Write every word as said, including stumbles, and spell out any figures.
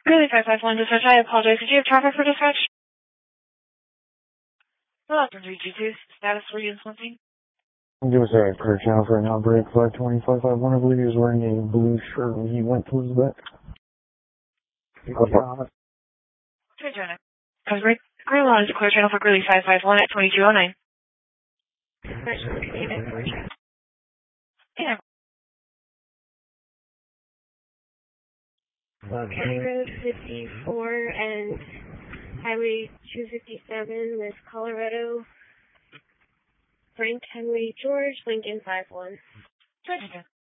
Really five five one dispatch, I apologize. Did you have traffic for dispatch? Hello, three two two. Status for you and something? Give us a clear channel for an outbreak. five twenty, five five one, I believe he was wearing a blue shirt when he went towards the back. Clear channel. Outbreak. Green Lawn is a clear channel for Greeley five five one at twenty-two oh nine. Yeah. County Road fifty-four and Highway two fifty-seven with Colorado. Frank Henry George, Lincoln five one. Good.